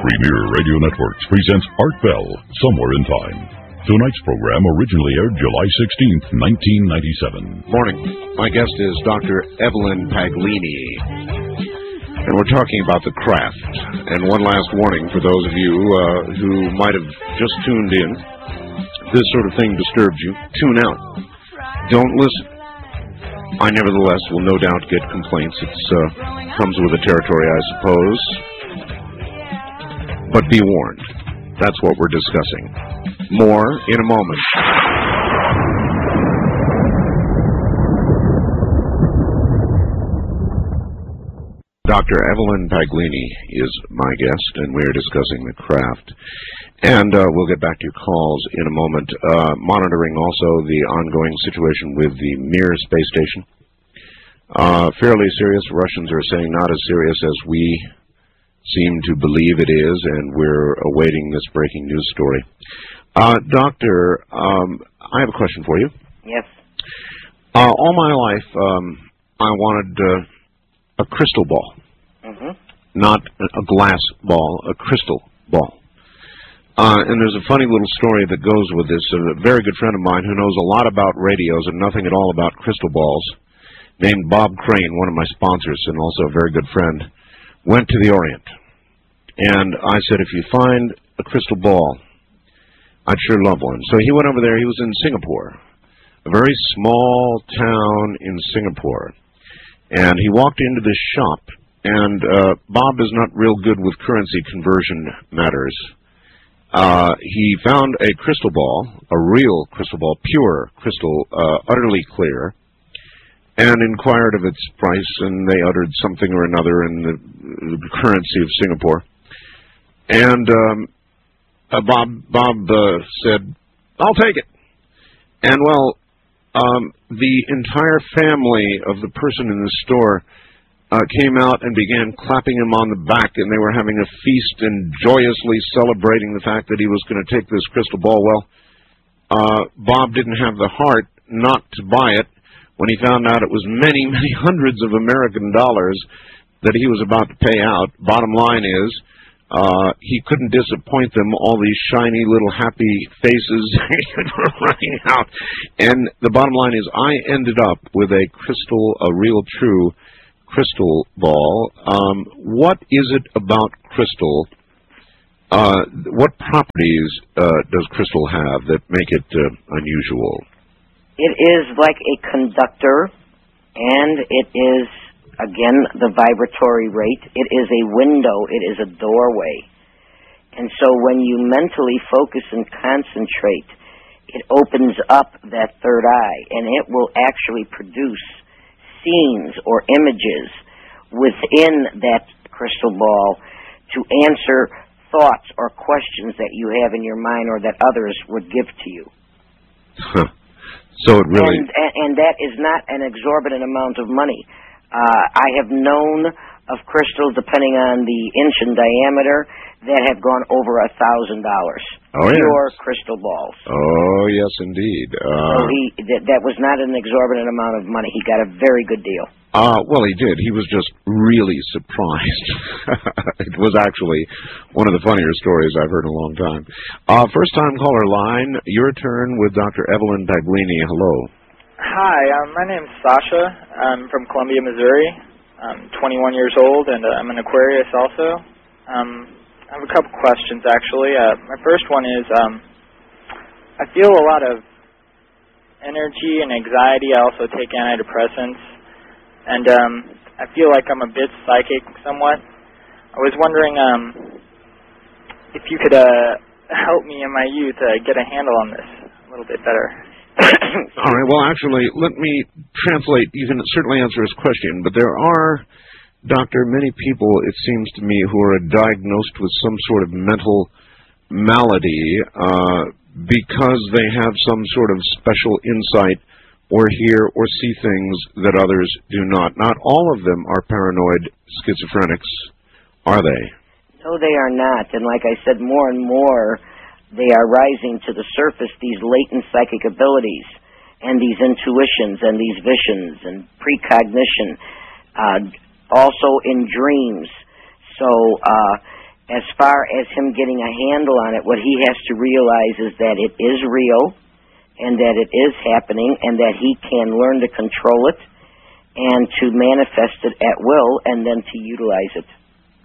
Premier Radio Networks presents Art Bell, Somewhere in Time. Tonight's program originally aired July 16th, 1997. Morning. My guest is Dr. Evelyn Paglini, and we're talking about the craft. And one last warning for those of you who might have just tuned in. If this sort of thing disturbs you, tune out. Don't listen. I nevertheless will no doubt get complaints. It comes with the territory, I suppose. But be warned. That's what we're discussing. More in a moment. Dr. Evelyn Paglini is my guest, and we're discussing the craft. And we'll get back to your calls in a moment. Monitoring also the ongoing situation with the Mir space station. Fairly serious. Russians are saying not as serious as we seem to believe it is, and we're awaiting this breaking news story. Doctor, I have a question for you. Yes. All my life, I wanted a crystal ball. Mm-hmm. Not a glass ball, a crystal ball. And there's a funny little story that goes with this. A very good friend of mine who knows a lot about radios and nothing at all about crystal balls, named Bob Crane, one of my sponsors and also a very good friend, went to the Orient. And I said, if you find a crystal ball, I'd sure love one. So he went over there. He was in Singapore, a very small town in Singapore. And he walked into this shop, and Bob is not real good with currency conversion matters. He found a crystal ball, a real crystal ball, pure crystal, utterly clear, and inquired of its price, and they uttered something or another in the currency of Singapore. And Bob said, "I'll take it." And well, the entire family of the person in the store came out and began clapping him on the back, and they were having a feast and joyously celebrating the fact that he was going to take this crystal ball. Well, Bob didn't have the heart not to buy it when he found out it was many, many hundreds of American dollars that he was about to pay out. Bottom line is, he couldn't disappoint them, all these shiny little happy faces were running out. And the bottom line is, I ended up with a crystal, a real true crystal ball. What is it about crystal? What properties does crystal have that make it unusual? It is like a conductor, and it is, again, the vibratory rate. It is a window. It is a doorway. And so when you mentally focus and concentrate, it opens up that third eye, and it will actually produce scenes or images within that crystal ball to answer thoughts or questions that you have in your mind or that others would give to you. Huh. So it really... And that is not an exorbitant amount of money. I have known of crystals, depending on the inch in diameter, that have gone over $1,000. Oh, yeah. Pure crystal balls. Oh, yes, indeed. So that was not an exorbitant amount of money. He got a very good deal. Well, he did. He was just really surprised. It was actually one of the funnier stories I've heard in a long time. First-time caller line, your turn with Dr. Evelyn Paglini. Hello. Hi, my name's Sasha. I'm from Columbia, Missouri. I'm 21 years old, and I'm an Aquarius also. I have a couple questions, actually. My first one is, I feel a lot of energy and anxiety. I also take antidepressants, and I feel like I'm a bit psychic somewhat. I was wondering if you could help me in my youth get a handle on this a little bit better. All right, well, actually, let me translate. You can certainly answer his question, but there are, Doctor, many people, it seems to me, who are diagnosed with some sort of mental malady because they have some sort of special insight or hear or see things that others do not. Not all of them are paranoid schizophrenics, are they? No, they are not. And like I said, more and more they are rising to the surface, these latent psychic abilities and these intuitions and these visions and precognition, also in dreams. So as far as him getting a handle on it, what he has to realize is that it is real and that it is happening and that he can learn to control it and to manifest it at will and then to utilize it.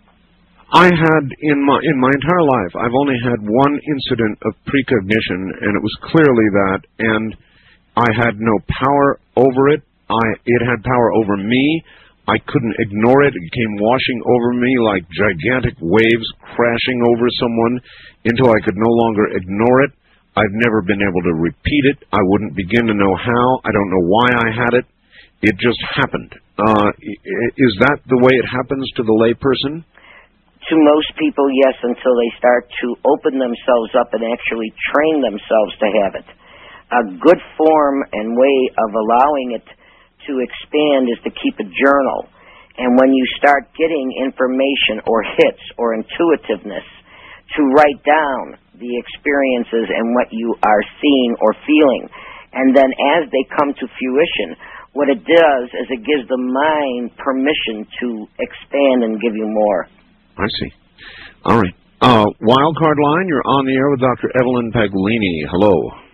I had, in my entire life, I've only had one incident of precognition, and it was clearly that, and I had no power over it. It had power over me. I couldn't ignore it. It came washing over me like gigantic waves crashing over someone until I could no longer ignore it. I've never been able to repeat it. I wouldn't begin to know how. I don't know why I had it. It just happened. Is that the way it happens to the layperson? To most people, yes, until they start to open themselves up and actually train themselves to have it. A good form and way of allowing it to expand is to keep a journal. And when you start getting information or hits or intuitiveness, to write down the experiences and what you are seeing or feeling. And then as they come to fruition, what it does is it gives the mind permission to expand and give you more. I see. All right. Wildcard line, you're on the air with Dr. Evelyn Paglini. Hello.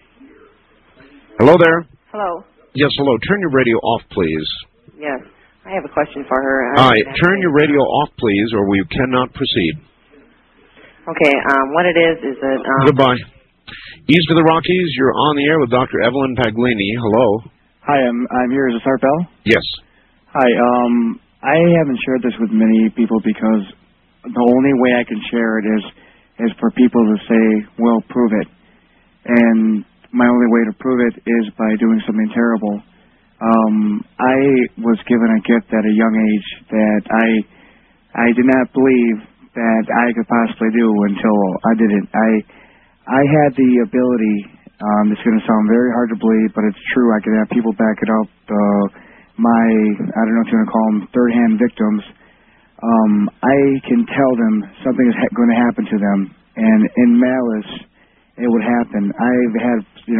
Hello there. Hello. Yes, hello. Turn your radio off, please. Yes. I have a question for her. All right. Turn your radio off, please, or we cannot proceed. Okay. What it is that... Goodbye. East of the Rockies, you're on the air with Dr. Evelyn Paglini. Hello. Hi, I'm here. Is this Art Bell? Yes. Hi. I haven't shared this with many people because the only way I can share it is for people to say, well, prove it. And my only way to prove it is by doing something terrible. I was given a gift at a young age that I did not believe that I could possibly do until I did it. I had the ability, it's going to sound very hard to believe, but it's true. I can have people back it up. I don't know if you want to call them third-hand victims. I can tell them something is going to happen to them, and in malice, it would happen. I've had,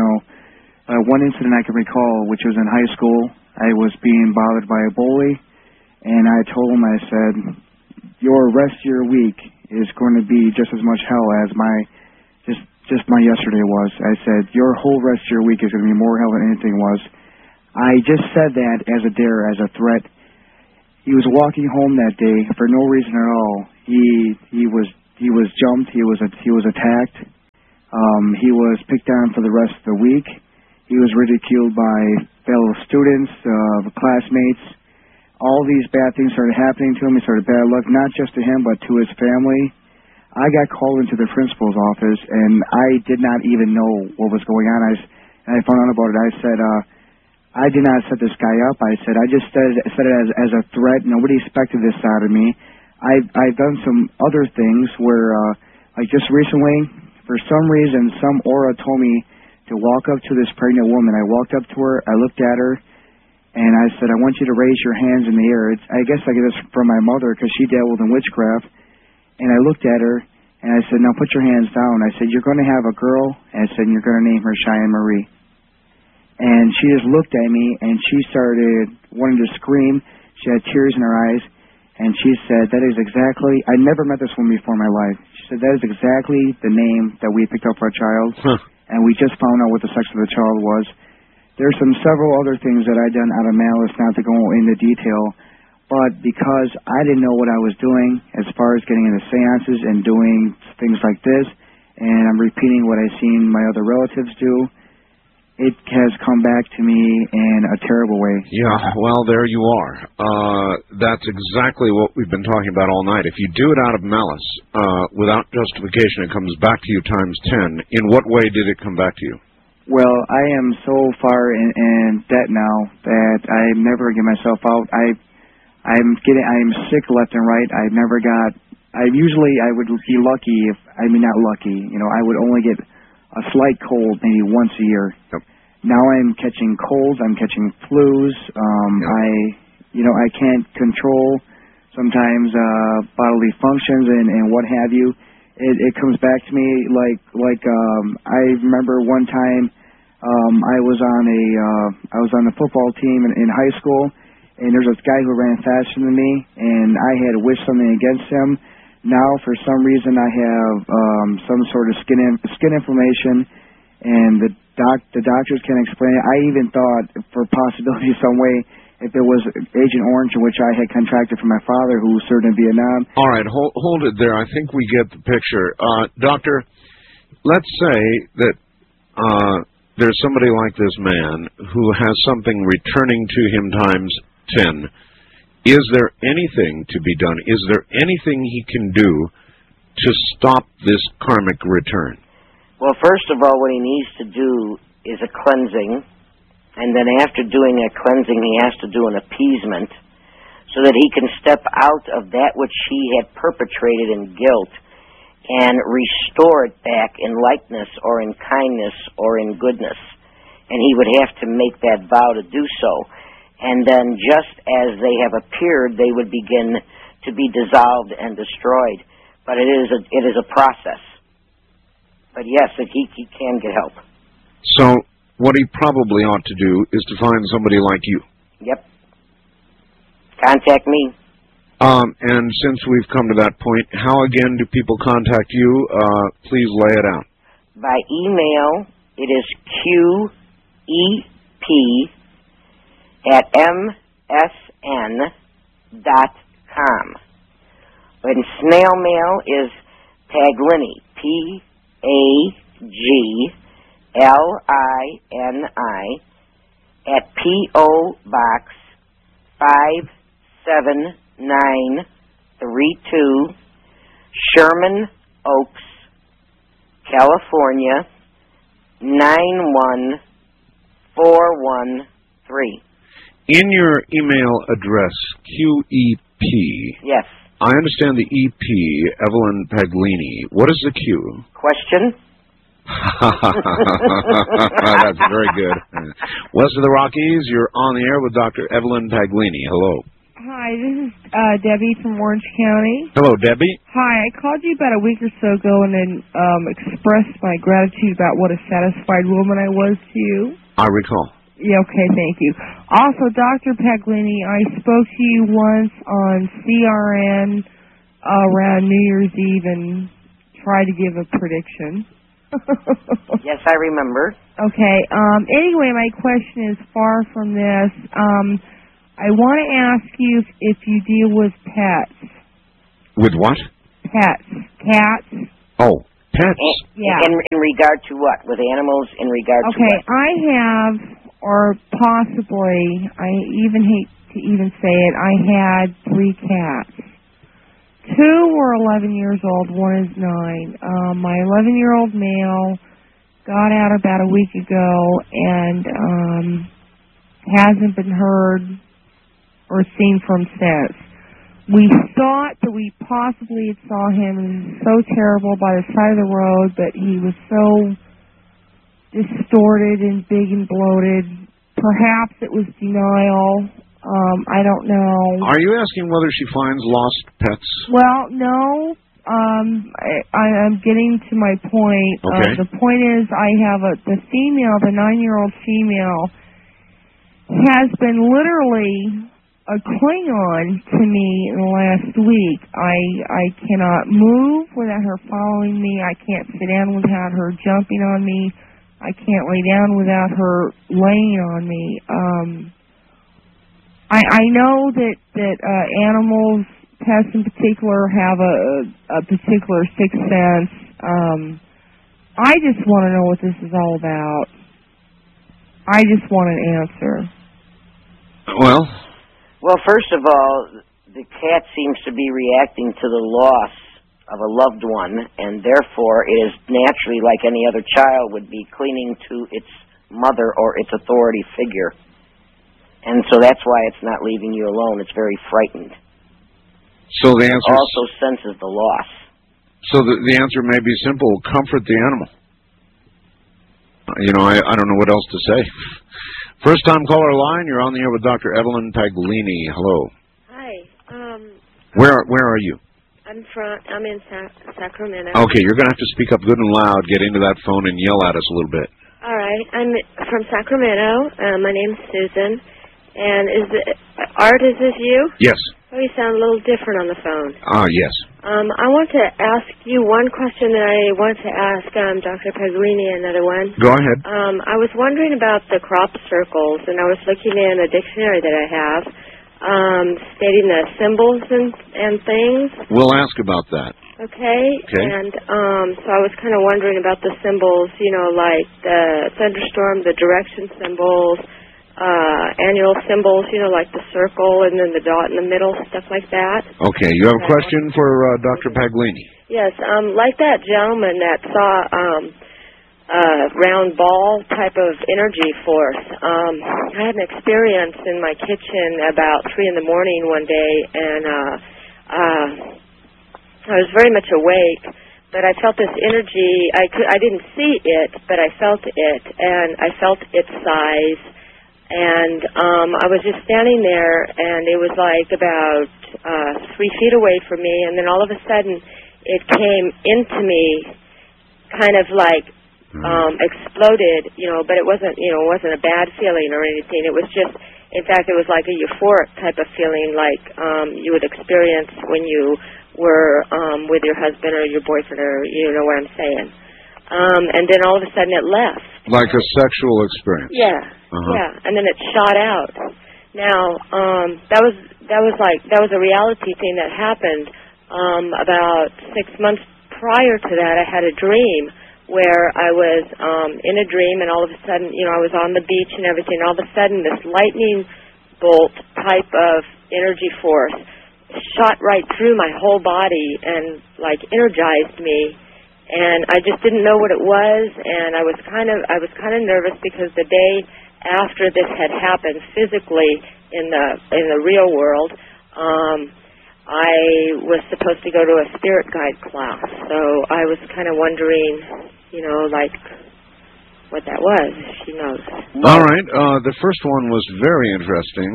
one incident I can recall, which was in high school. I was being bothered by a bully, and I told him, I said, your rest of your week is going to be just as much hell as my yesterday was. I said, your whole rest of your week is going to be more hell than anything was. I just said that as a dare, as a threat. He was walking home that day for no reason at all. He was jumped. He was attacked. He was picked on for the rest of the week. He was ridiculed by fellow students, classmates. All these bad things started happening to him. He started bad luck, not just to him, but to his family. I got called into the principal's office, and I did not even know what was going on. I found out about it. I said, I did not set this guy up. I said, I just said it as a threat. Nobody expected this out of me. I've done some other things where, like just recently, for some reason, some aura told me to walk up to this pregnant woman. I walked up to her. I looked at her. And I said, I want you to raise your hands in the air. I guess I get this from my mother because she dabbled in witchcraft. And I looked at her, and I said, now put your hands down. I said, you're going to have a girl. And I said, and you're going to name her Cheyenne Marie. And she just looked at me, and she started wanting to scream. She had tears in her eyes. And she said, that is exactly, I never met this woman before in my life. She said, that is exactly the name that we picked up for our child. Huh. And we just found out what the sex of the child was. There's several other things that I done out of malice, not to go into detail, but because I didn't know what I was doing as far as getting into seances and doing things like this, and I'm repeating what I've seen my other relatives do, it has come back to me in a terrible way. Yeah, well, there you are. That's exactly what we've been talking about all night. If you do it out of malice, without justification, it comes back to you times 10. In what way did it come back to you? Well, I am so far in debt now that I'm never get myself out. I'm sick left and right. I would be lucky not lucky. I would only get a slight cold maybe once a year. Yep. Now I'm catching colds. I'm catching flus. Yep. I can't control sometimes bodily functions and what have you. It comes back to me like I remember one time I was on the football team in high school, and there's this guy who ran faster than me, and I had wished something against him now for some reason I have some sort of skin inflammation, and the doctors can't explain it. I even thought for possibility some way if there was Agent Orange, which I had contracted from my father who served in Vietnam. All right, hold it there. I think we get the picture. Doctor, let's say that there's somebody like this man who has something returning to him times 10. Is there anything to be done? Is there anything he can do to stop this karmic return? Well, first of all, what he needs to do is a cleansing, and then after doing a cleansing, he has to do an appeasement so that he can step out of that which he had perpetrated in guilt and restore it back in likeness or in kindness or in goodness. And he would have to make that vow to do so. And then just as they have appeared, they would begin to be dissolved and destroyed. But it is a process. But yes, he can get help. So what he probably ought to do is to find somebody like you. Yep. Contact me. And since we've come to that point, how again do people contact you? Please lay it out. By email, it is qep@msn.com. And snail mail is Paglini, PAGLINI, at P.O. Box 57932, Sherman Oaks, California, 91413. In your email address, QEP. Yes. I understand the EP, Evelyn Paglini. What is the Q? Question? That's very good. West of the Rockies, you're on the air with Dr. Evelyn Paglini. Hello. Hi, this is Debbie from Orange County. Hello, Debbie. Hi, I called you about a week or so ago and then expressed my gratitude about what a satisfied woman I was to you. I recall. Yeah, okay, thank you. Also, Dr. Paglini, I spoke to you once on CRN around New Year's Eve and tried to give a prediction. Yes, I remember. Okay, anyway, my question is far from this. I want to ask you if you deal with pets. With what? Pets. Cats. Oh, pets. Yeah. In regard to what? With animals in regard to what? Okay, I have, or possibly, I even hate to even say it, I had 3 cats. 2 were 11 years old, 1 is 9. My 11-year-old male got out about a week ago and hasn't been heard or seen from since. We thought that we possibly had saw him, and he was so terrible by the side of the road, but he was so distorted and big and bloated. Perhaps it was denial. I don't know. Are you asking whether she finds lost pets? Well, no. I'm getting to my point. Okay. The point is I have the female, the 9-year-old female, has been literally a Klingon to me in the last week. I cannot move without her following me. I can't sit down without her jumping on me. I can't lay down without her laying on me. I know that animals, pets in particular, have a particular sixth sense. I just want to know what this is all about. I just want an answer. Well, first of all, the cat seems to be reacting to the loss of a loved one, and therefore it is naturally, like any other child, would be clinging to its mother or its authority figure. And so that's why it's not leaving you alone. It's very frightened. So the answer it also senses the loss. So the answer may be simple. Comfort the animal. I don't know what else to say. First-time caller line, you're on the air with Dr. Evelyn Paglini. Hello. Hi. Where are you? I'm in Sacramento. Okay, you're going to have to speak up good and loud, get into that phone, and yell at us a little bit. All right. I'm from Sacramento. My name's Susan. And Art, is this you? Yes. Oh, you sound a little different on the phone. Yes. I want to ask you one question, and I want to ask Dr. Paglini another one. Go ahead. I was wondering about the crop circles, and I was looking in a dictionary that I have, stating the symbols and things. We'll ask about that. Okay. And so I was kind of wondering about the symbols, like the thunderstorm, the direction symbols, annual symbols, like the circle and then the dot in the middle, stuff like that. Okay, you have a question for Dr. Paglini? Yes, like that gentleman that saw a round ball type of energy force. I had an experience in my kitchen about 3 in the morning one day, and I was very much awake, but I felt this energy. I didn't see it, but I felt it, and I felt its size. And I was just standing there, and it was like about 3 feet away from me, and then all of a sudden it came into me, kind of like exploded, but it wasn't a bad feeling or anything. It was just, in fact, it was like a euphoric type of feeling, like you would experience when you were with your husband or your boyfriend, or you know what I'm saying. And then all of a sudden it left. Like a sexual experience. Yeah. Yeah, and then it shot out. Now, that was a reality thing that happened. About 6 months prior to that, I had a dream where I was in a dream, and all of a sudden, I was on the beach and everything. All of a sudden, this lightning bolt type of energy force shot right through my whole body and like energized me. And I just didn't know what it was, and I was kind of nervous because the day after this had happened physically in the real world, I was supposed to go to a spirit guide class. So I was kind of wondering, like what that was. She knows. All right. The first one was very interesting.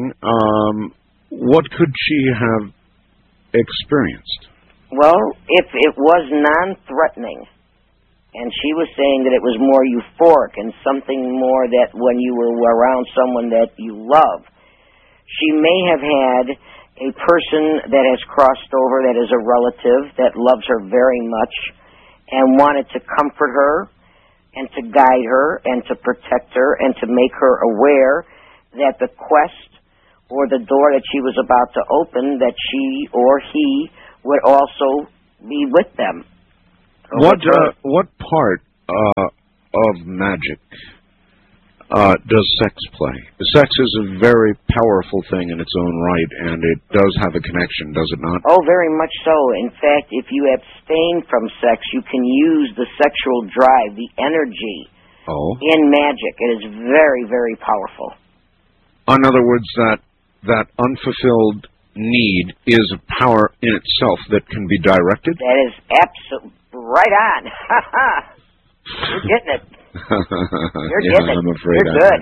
What could she have experienced? Well, if it was non-threatening, and she was saying that it was more euphoric and something more that when you were around someone that you love, she may have had a person that has crossed over that is a relative that loves her very much and wanted to comfort her and to guide her and to protect her and to make her aware that the quest or the door that she was about to open, that she or he would also be with them. What part of magic does sex play? Sex is a very powerful thing in its own right, and it does have a connection, does it not? Oh, very much so. In fact, if you abstain from sex, you can use the sexual drive, the energy, in magic. It is very, very powerful. In other words, that unfulfilled need is a power in itself that can be directed? That is absolutely right on. You're getting it. You're getting it. I'm afraid You're good.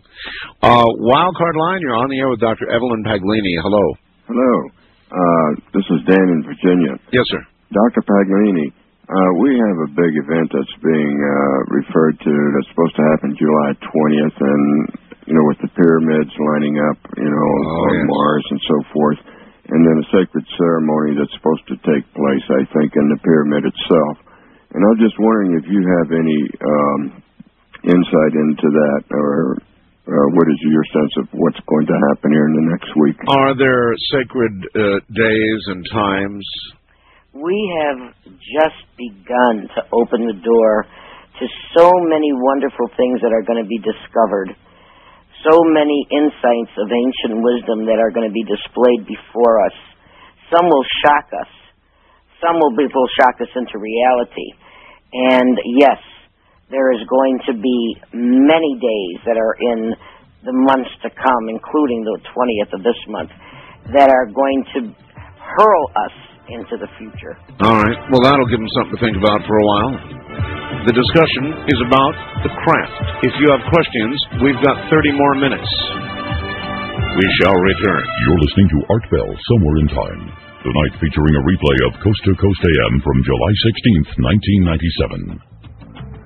Wildcard line, you're on the air with Dr. Evelyn Paglini. Hello. Hello. This is Dan in Virginia. Yes, sir. Dr. Paglini, we have a big event that's being referred to that's supposed to happen July 20th, and with the pyramids lining up, on Mars and so forth, and then a sacred ceremony that's supposed to take place, I think, in the pyramid itself. And I'm just wondering if you have any insight into that, or what is your sense of what's going to happen here in the next week? Are there sacred days and times? We have just begun to open the door to so many wonderful things that are going to be discovered. So many insights of ancient wisdom that are going to be displayed before us. Some will shock us. Some will shock us into reality. And yes, there is going to be many days that are in the months to come, including the 20th of this month, that are going to hurl us into the future. All right. Well, that'll give them something to think about for a while. The discussion is about the craft. If you have questions, we've got 30 more minutes. We shall return. You're listening to Art Bell, Somewhere in Time. Tonight featuring a replay of Coast to Coast AM from July 16th, 1997.